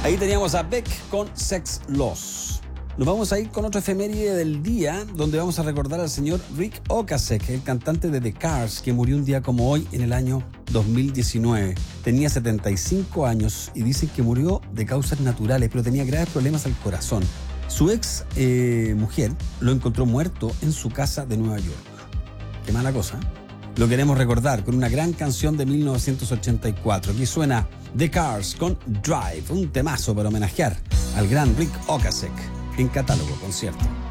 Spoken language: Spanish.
Ahí teníamos a Beck con Sex Loss. Nos vamos a ir con otra efeméride del día, donde vamos a recordar al señor Rick Ocasek, el cantante de The Cars, que murió un día como hoy en el año 2019. Tenía 75 años y dicen que murió de causas naturales, pero tenía graves problemas al corazón. Su ex mujer lo encontró muerto en su casa de Nueva York. Qué mala cosa, ¿eh? Lo queremos recordar con una gran canción de 1984. Aquí suena The Cars con Drive, un temazo para homenajear al gran Rick Ocasek en Catálogo Concierto.